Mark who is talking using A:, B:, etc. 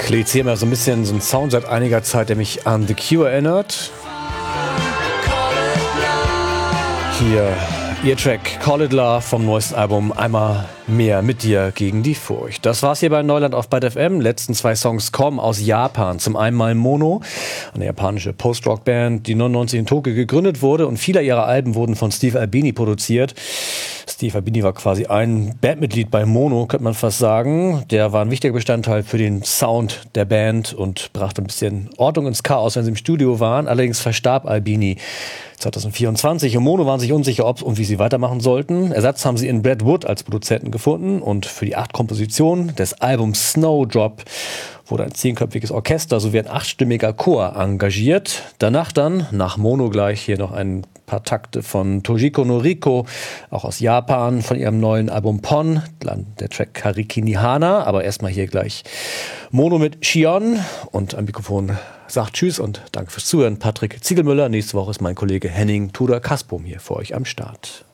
A: Lied hier immer so ein bisschen so ein Sound seit einiger Zeit, der mich an The Cure erinnert. Hier ihr Track Call It Love vom neuesten Album Einmal mehr mit dir gegen die Furcht. Das war's hier bei Neuland auf Byte FM. Letzten 2 Songs kommen aus Japan. Zum einen mal Mono, eine japanische Post-Rock-Band, die 99 in Tokio gegründet wurde, und viele ihrer Alben wurden von Steve Albini produziert. Steve Albini war quasi ein Bandmitglied bei Mono, könnte man fast sagen. Der war ein wichtiger Bestandteil für den Sound der Band und brachte ein bisschen Ordnung ins Chaos, wenn sie im Studio waren. Allerdings verstarb Albini 2024 und Mono waren sich unsicher, ob und wie sie weitermachen sollten. Ersatz haben sie in Brad Wood als Produzenten gefunden, und für die 8 Kompositionen des Albums Snowdrop wurde ein 10-köpfiges Orchester sowie ein 8-stimmiger Chor engagiert. Danach dann, nach Mono gleich, hier noch ein paar Takte von Tojiko Noriko, auch aus Japan, von ihrem neuen Album Pon, der Track Kariki ni Hana, aber erstmal hier gleich Mono mit Shion, und am Mikrofon sagt Tschüss und danke fürs Zuhören, Patrick Ziegelmüller. Nächste Woche ist mein Kollege Henning Tudor-Kaspum hier für euch am Start.